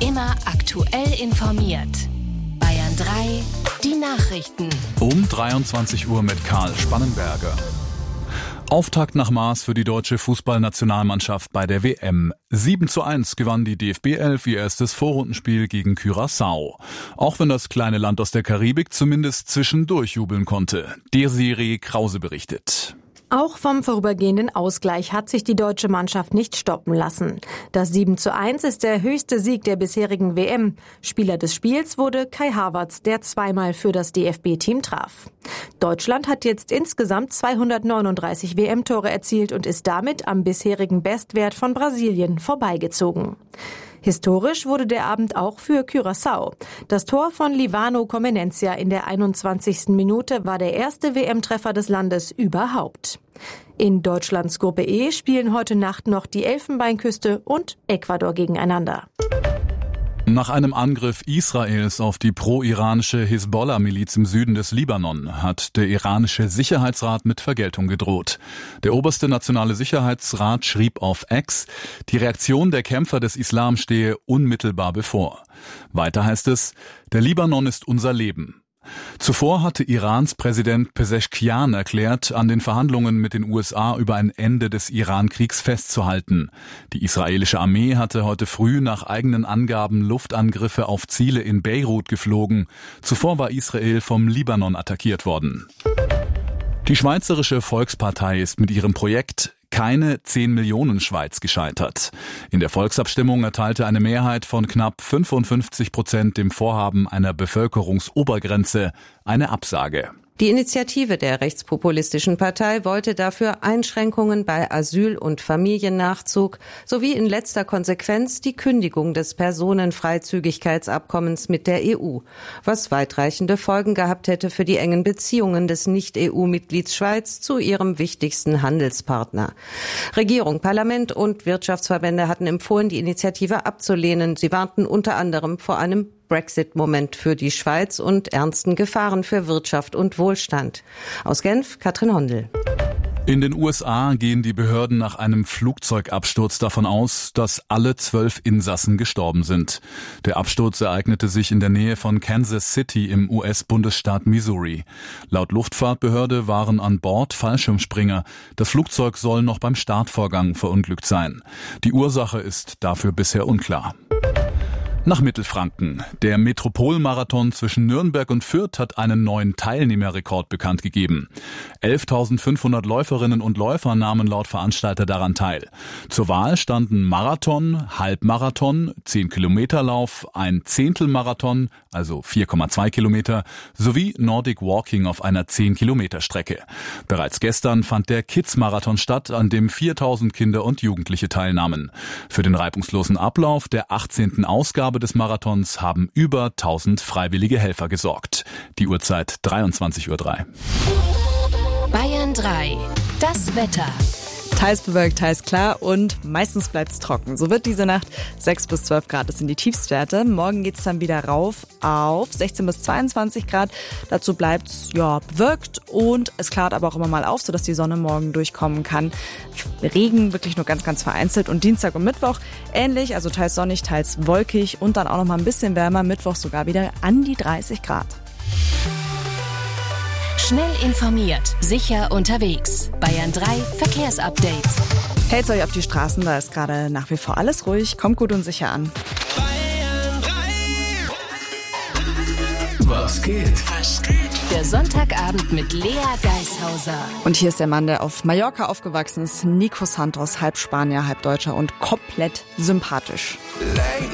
Immer aktuell informiert. Bayern 3, die Nachrichten. Um 23 Uhr mit Karl Spannenberger. Auftakt nach Maß für die deutsche Fußballnationalmannschaft bei der WM. 7:1 gewann die DFB 11 ihr erstes Vorrundenspiel gegen Curaçao. Auch wenn das kleine Land aus der Karibik zumindest zwischendurch jubeln konnte. Desiree Krause berichtet. Auch vom vorübergehenden Ausgleich hat sich die deutsche Mannschaft nicht stoppen lassen. Das 7:1 ist der höchste Sieg der bisherigen WM. Spieler des Spiels wurde Kai Havertz, der zweimal für das DFB-Team traf. Deutschland hat jetzt insgesamt 239 WM-Tore erzielt und ist damit am bisherigen Bestwert von Brasilien vorbeigezogen. Historisch wurde der Abend auch für Curaçao. Das Tor von Livano Comenencia in der 21. Minute war der erste WM-Treffer des Landes überhaupt. In Deutschlands Gruppe E spielen heute Nacht noch die Elfenbeinküste und Ecuador gegeneinander. Nach einem Angriff Israels auf die pro-iranische Hisbollah-Miliz im Süden des Libanon hat der iranische Sicherheitsrat mit Vergeltung gedroht. Der oberste nationale Sicherheitsrat schrieb auf X, die Reaktion der Kämpfer des Islam stehe unmittelbar bevor. Weiter heißt es, der Libanon ist unser Leben. Zuvor hatte Irans Präsident Pezeshkian erklärt, an den Verhandlungen mit den USA über ein Ende des Iran-Kriegs festzuhalten. Die israelische Armee hatte heute früh nach eigenen Angaben Luftangriffe auf Ziele in Beirut geflogen. Zuvor war Israel vom Libanon attackiert worden. Die Schweizerische Volkspartei ist mit ihrem Projekt Keine 10 Millionen Schweiz gescheitert. In der Volksabstimmung erteilte eine Mehrheit von knapp 55% dem Vorhaben einer Bevölkerungsobergrenze eine Absage. Die Initiative der rechtspopulistischen Partei wollte dafür Einschränkungen bei Asyl- und Familiennachzug sowie in letzter Konsequenz die Kündigung des Personenfreizügigkeitsabkommens mit der EU, was weitreichende Folgen gehabt hätte für die engen Beziehungen des Nicht-EU-Mitglieds Schweiz zu ihrem wichtigsten Handelspartner. Regierung, Parlament und Wirtschaftsverbände hatten empfohlen, die Initiative abzulehnen. Sie warnten unter anderem vor einem Brexit-Moment für die Schweiz und ernsten Gefahren für Wirtschaft und Wohlstand. Aus Genf, Katrin Hondel. In den USA gehen die Behörden nach einem Flugzeugabsturz davon aus, dass alle 12 Insassen gestorben sind. Der Absturz ereignete sich in der Nähe von Kansas City im US-Bundesstaat Missouri. Laut Luftfahrtbehörde waren an Bord Fallschirmspringer. Das Flugzeug soll noch beim Startvorgang verunglückt sein. Die Ursache ist dafür bisher unklar. Nach Mittelfranken. Der Metropolmarathon zwischen Nürnberg und Fürth hat einen neuen Teilnehmerrekord bekannt gegeben. 11.500 Läuferinnen und Läufer nahmen laut Veranstalter daran teil. Zur Wahl standen Marathon, Halbmarathon, 10-Kilometer-Lauf, ein Zehntelmarathon, also 4,2 Kilometer, sowie Nordic Walking auf einer 10-Kilometer-Strecke. Bereits gestern fand der Kids-Marathon statt, an dem 4.000 Kinder und Jugendliche teilnahmen. Für den reibungslosen Ablauf der 18. Ausgabe des Marathons haben über 1000 freiwillige Helfer gesorgt. Die Uhrzeit 23:03 Uhr. Bayern 3, das Wetter. Teils bewölkt, teils klar und meistens bleibt's trocken. So wird diese Nacht 6 bis 12 Grad, das sind die Tiefstwerte. Morgen geht's dann wieder rauf auf 16 bis 22 Grad. Dazu bleibt's bewölkt und es klart aber auch immer mal auf, sodass die Sonne morgen durchkommen kann. Regen wirklich nur ganz, ganz vereinzelt und Dienstag und Mittwoch ähnlich, also teils sonnig, teils wolkig und dann auch noch mal ein bisschen wärmer. Mittwoch sogar wieder an die 30 Grad. Schnell informiert, sicher unterwegs. Bayern 3 Verkehrsupdate. Hält's euch auf die Straßen, da ist gerade nach wie vor alles ruhig. Kommt gut und sicher an. Bayern 3. Was geht? Der Sonntagabend mit Lea Geishauser. Und hier ist der Mann, der auf Mallorca aufgewachsen ist, Nico Santos, halb Spanier, halb Deutscher und komplett sympathisch.